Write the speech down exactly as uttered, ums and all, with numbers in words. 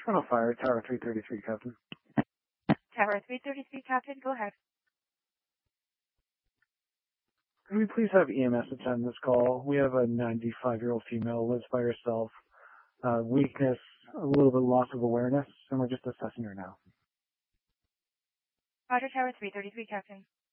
Front of fire, Tower three thirty-three, Captain. Tower three thirty-three, Captain, go ahead. Could we please have E M S attend this call? We have a ninety-five-year-old female, lives by herself, uh, weakness, a little bit loss of awareness, and we're just assessing her now. Roger, Tower three thirty-three, Captain.